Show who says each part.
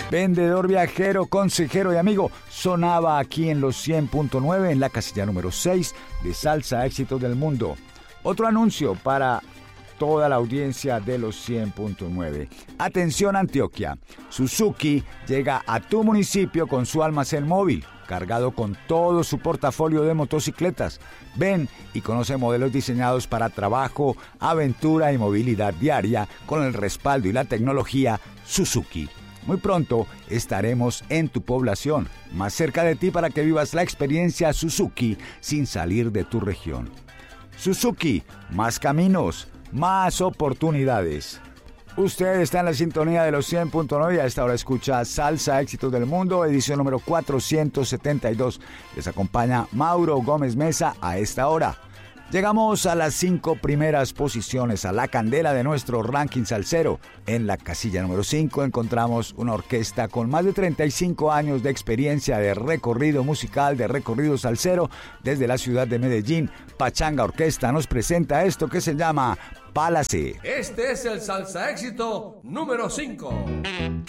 Speaker 1: Vendedor, viajero, consejero y amigo, sonaba aquí en los 100.9 en la casilla número 6 de Salsa Éxitos del Mundo. Otro anuncio para toda la audiencia de los 100.9. Atención Antioquia, Suzuki llega a tu municipio con su almacén móvil, cargado con todo su portafolio de motocicletas. Ven y conoce modelos diseñados para trabajo, aventura y movilidad diaria con el respaldo y la tecnología Suzuki. Muy pronto estaremos en tu población, más cerca de ti para que vivas la experiencia Suzuki sin salir de tu región. Suzuki, más caminos, más oportunidades. Usted está en la sintonía de los 100.9 y a esta hora escucha Salsa Éxitos del Mundo, edición número 472. Les acompaña Mauro Gómez Mesa a esta hora. Llegamos a las 5 primeras posiciones, a la candela de nuestro ranking salsero. En la casilla número 5 encontramos una orquesta con más de 35 años de experiencia de recorrido musical, de recorrido salsero, desde la ciudad de Medellín. Pachanga Orquesta nos presenta esto que se llama Pálase.
Speaker 2: Este es el Salsa Éxito número 5.